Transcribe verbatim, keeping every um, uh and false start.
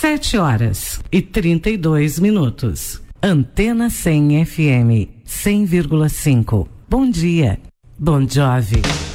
Sete horas e trinta e dois minutos. Antena cem F M, cem vírgula cinco. Bom dia, Bon Jovi.